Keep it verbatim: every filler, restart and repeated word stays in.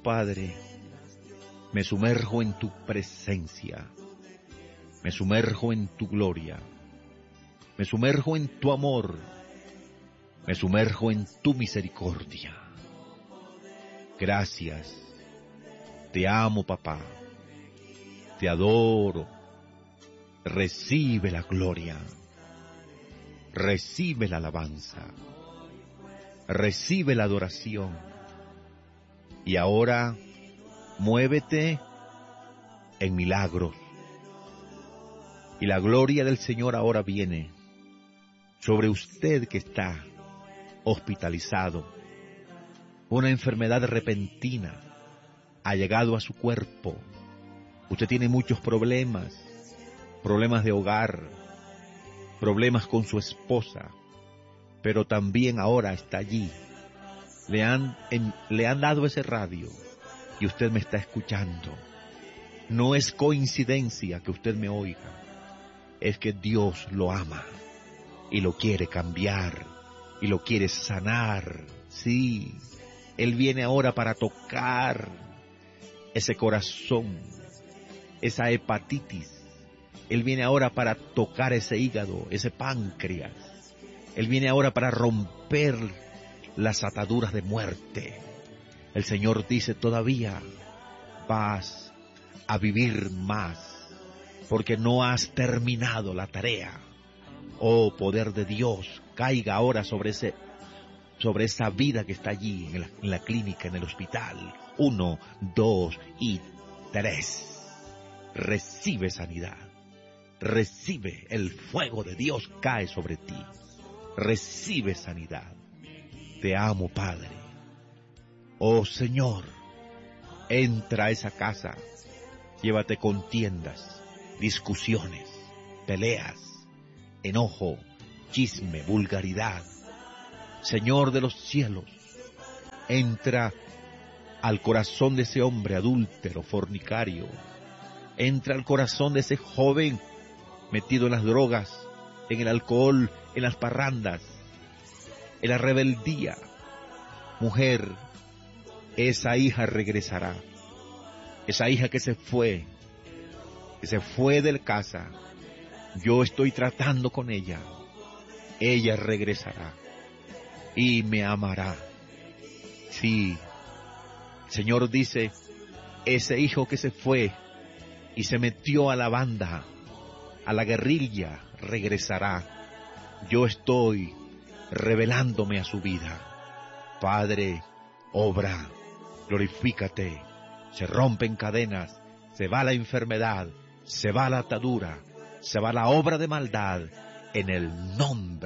Padre, me sumerjo en tu presencia, me sumerjo en tu gloria, me sumerjo en tu amor, me sumerjo en tu misericordia. Gracias, te amo, papá, te adoro. Recibe la gloria, recibe la alabanza, recibe la adoración. Y ahora, muévete en milagros. Y la gloria del Señor ahora viene sobre usted que está hospitalizado. Una enfermedad repentina ha llegado a su cuerpo. Usted tiene muchos problemas, problemas de hogar, problemas con su esposa, pero también ahora está allí. Le han, en, le han dado ese radio y usted me está escuchando. No es coincidencia que usted me oiga, es que Dios lo ama y lo quiere cambiar y lo quiere sanar. Sí, Él viene ahora para tocar ese corazón, esa hepatitis. Él viene ahora para tocar ese hígado, ese páncreas. Él viene ahora para romper las ataduras de muerte. El Señor dice, todavía vas a vivir más, porque no has terminado la tarea. Oh, poder de Dios, caiga ahora sobre ese, sobre esa vida que está allí en la, en la clínica, en el hospital. Uno, dos y tres. Recibe sanidad. Recibe el fuego de Dios, cae sobre ti. Recibe sanidad. Te amo, Padre. Oh Señor, entra a esa casa. Llévate contiendas, discusiones, peleas, enojo, chisme, vulgaridad. Señor de los cielos, entra al corazón de ese hombre adúltero, fornicario. Entra al corazón de ese joven metido en las drogas, en el alcohol, en las parrandas, en la rebeldía. Mujer, esa hija regresará. Esa hija que se fue, que se fue de casa, yo estoy tratando con ella. Ella regresará y me amará. Sí, el Señor dice, ese hijo que se fue y se metió a la banda, a la guerrilla, regresará. Yo estoy revelándome a su vida. Padre, obra, glorifícate. Se rompen cadenas, se va la enfermedad, se va la atadura, se va la obra de maldad, en el nombre